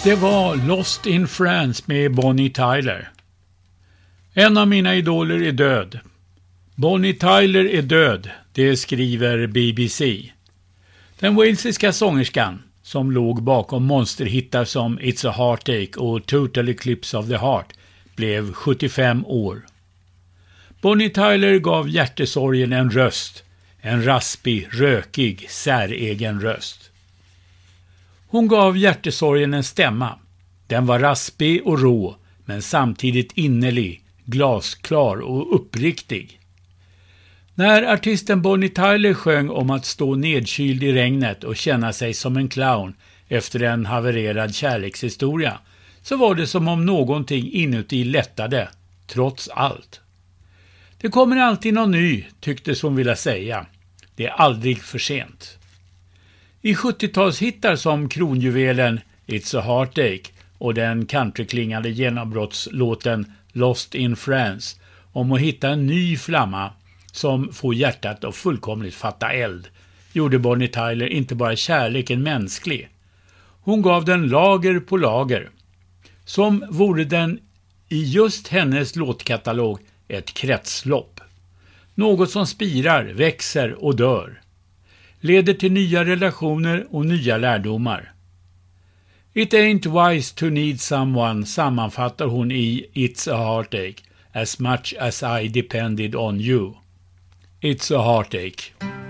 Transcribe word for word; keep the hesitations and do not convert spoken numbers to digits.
Det var Lost in France med Bonnie Tyler. En av mina idoler är död. Bonnie Tyler är död, det skriver B B C. Den walesiska sångerskan, som låg bakom monsterhittar som It's a Heartache och Total Eclipse of the Heart, blev sjuttiofem år. Bonnie Tyler gav hjärtesorgen en röst, en raspig, rökig, säregen röst. Hon gav hjärtesorgen en stämma. Den var raspig och rå, men samtidigt innerlig, glasklar och uppriktig. När artisten Bonnie Tyler sjöng om att stå nedkyld i regnet och känna sig som en clown efter en havererad kärlekshistoria, så var det som om någonting inuti lättade, trots allt. Det kommer alltid någon ny, tycktes hon vilja säga. Det är aldrig för sent. I sjuttiotalshittar som kronjuvelen It's a Heartache och den countryklingande genombrottslåten Lost in France om att hitta en ny flamma som får hjärtat att fullkomligt fatta eld, gjorde Bonnie Tyler inte bara kärleken mänsklig. Hon gav den lager på lager. Som vore den i just hennes låtkatalog ett kretslopp. Något som spirar, växer och dör. Leder till nya relationer och nya lärdomar. It ain't wise to need someone, sammanfattar hon i It's a Heartache, as much as I depended on you. It's a Heartache.